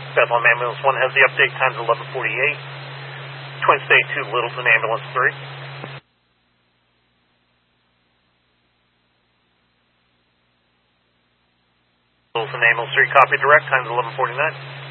Bethlehem Ambulance 1 has the update, times 11:48. Twin State 2, Littleton Ambulance 3. Littleton Ambulance 3, copy direct, times 11:49.